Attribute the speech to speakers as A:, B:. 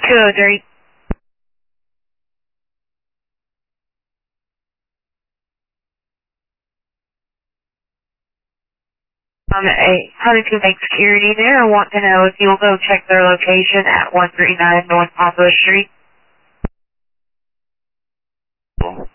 A: 203. Huntington Bank Security there. I want to know if you'll go check their location at 139 North Poplar Street.